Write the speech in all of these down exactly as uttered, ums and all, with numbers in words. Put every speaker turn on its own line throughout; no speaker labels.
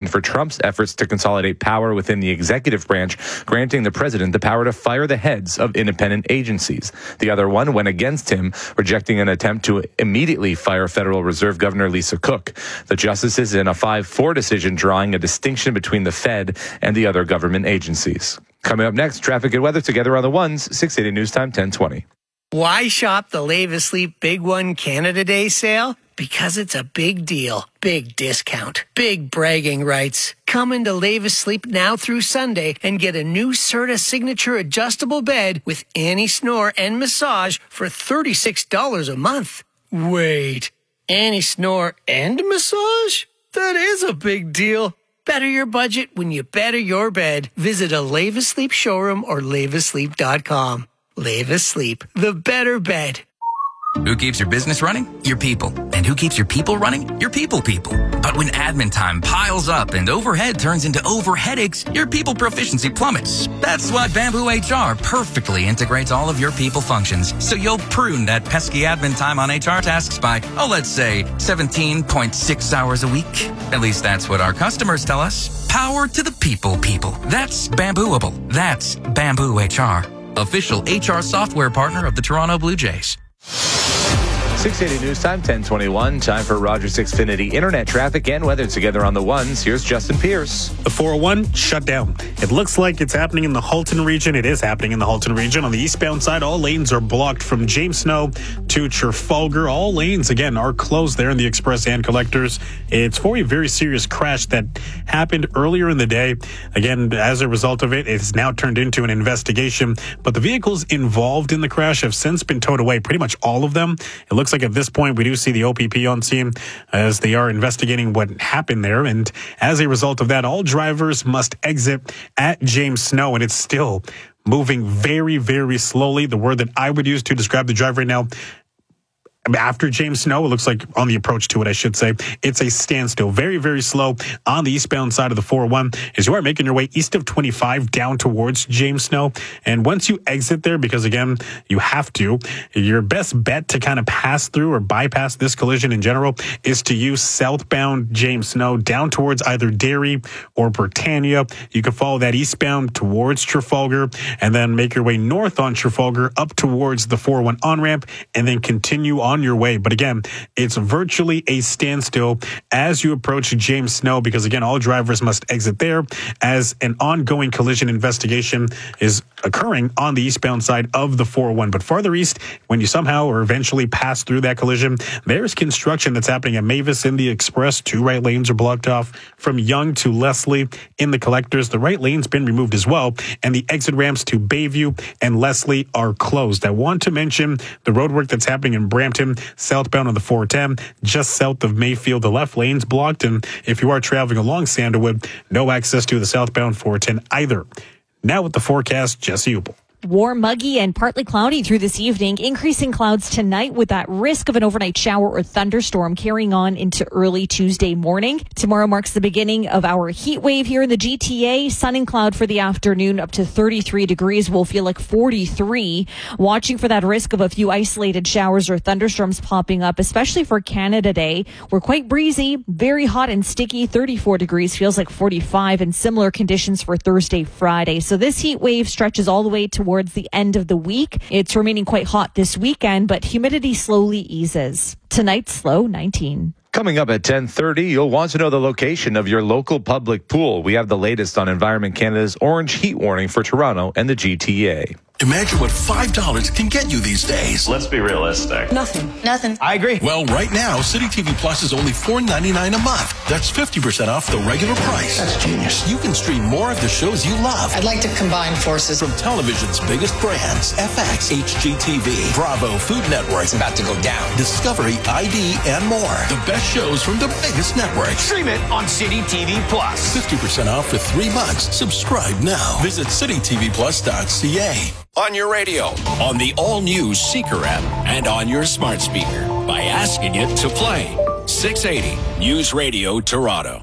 for Trump's efforts to consolidate power within the executive branch, granting the president the power to fire the heads of independent agencies. The other one went against him, rejecting an attempt to immediately fire Federal Reserve Governor Lisa Cook. The justices in a five four decision drawing a distinction between the Fed and the other government agencies. Coming up next, traffic and weather together on the ones, six eighty News Time, ten twenty.
Why shop the Lave Asleep Big One Canada Day sale? Because it's a big deal, big discount, big bragging rights. Come into Lave Asleep now through Sunday and get a new Serta Signature adjustable bed with anti-snore and massage for thirty-six dollars a month. Wait, anti-snore and massage? That is a big deal. Better your budget when you better your bed. Visit a Lave Asleep showroom or lave asleep dot com. Lave Asleep, the better bed.
Who keeps your business running? Your people. And who keeps your people running? Your people people. But when admin time piles up and overhead turns into over headaches, your people proficiency plummets. That's why Bamboo H R perfectly integrates all of your people functions, so you'll prune that pesky admin time on H R tasks by, oh, let's say, seventeen point six hours a week. At least that's what our customers tell us. Power to the people people. That's Bambooable. That's Bamboo H R. Official H R software partner of the Toronto Blue Jays.
six eighty News Time, ten twenty-one. Time for Rogers Xfinity internet traffic and weather together on the ones. Here's Justin Pierce.
The four oh one shut down. It looks like it's happening in the Halton region. It is happening in the Halton region. On the eastbound side, all lanes are blocked from James Snow to Trafalgar. All lanes, again, are closed there in the express and collectors. It's for a very serious crash that happened earlier in the day. Again, as a result of it, it's now turned into an investigation. But the vehicles involved in the crash have since been towed away, pretty much all of them. It looks like at this point, we do see the O P P on scene as they are investigating what happened there. And as a result of that, all drivers must exit at James Snow, and it's still moving very, very slowly. The word that I would use to describe the drive right now, after James Snow, it looks like on the approach to it, I should say, it's a standstill. Very, very slow on the eastbound side of the four oh one as you are making your way east of twenty-five down towards James Snow. And once you exit there, because again, you have to, your best bet to kind of pass through or bypass this collision in general is to use southbound James Snow down towards either Derry or Britannia. You can follow that eastbound towards Trafalgar and then make your way north on Trafalgar up towards the four oh one on-ramp and then continue on on your way. But again, it's virtually a standstill as you approach James Snow because, again, all drivers must exit there as an ongoing collision investigation is occurring on the eastbound side of the four oh one. But farther east, when you somehow or eventually pass through that collision, there's construction that's happening at Mavis in the Express. Two right lanes are blocked off from Yonge to Leslie in the collectors. The right lane's been removed as well, and the exit ramps to Bayview and Leslie are closed. I want to mention the roadwork that's happening in Brampton, southbound on the four ten, just south of Mayfield. The left lane's blocked, and if you are traveling along Sandalwood, no access to the southbound four ten either. Now with the forecast, Jesse Upel.
Warm, muggy, and partly cloudy through this evening. Increasing clouds tonight with that risk of an overnight shower or thunderstorm carrying on into early Tuesday morning. Tomorrow marks the beginning of our heat wave here in the G T A. Sun and cloud for the afternoon up to thirty-three degrees. Will feel like forty-three. Watching for that risk of a few isolated showers or thunderstorms popping up, especially for Canada Day. We're quite breezy, very hot and sticky. thirty-four degrees feels like forty-five, and similar conditions for Thursday, Friday. So this heat wave stretches all the way to towards the end of the week. It's remaining quite hot this weekend, but humidity slowly eases. Tonight's low nineteen.
Coming up at ten thirty, you'll want to know the location of your local public pool. We have the latest on Environment Canada's orange heat warning for Toronto and the G T A.
Imagine what five dollars can get you these days.
Let's be realistic.
Nothing. Nothing.
I agree.
Well, right now, City T V Plus is only four ninety-nine a month. That's fifty percent off the regular price.
That's genius.
You can stream more of the shows you love.
I'd like to combine forces.
From television's biggest brands, F X, H G T V, Bravo, Food Network.
It's about to go down.
Discovery, I D, and more. The best shows from the biggest networks.
Stream it on City T V Plus.
fifty percent off for three months. Subscribe now. Visit city t v plus dot c a.
On your radio, on the all-new Seeker app, and on your smart speaker by asking it to play. six eighty News Radio Toronto.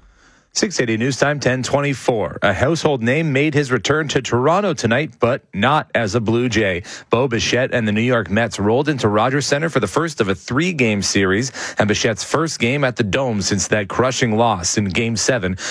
six eighty News Time, ten twenty-four. A household name made his return to Toronto tonight, but not as a Blue Jay. Bo Bichette and the New York Mets rolled into Rogers Centre for the first of a three-game series, and Bichette's first game at the Dome since that crushing loss in Game seven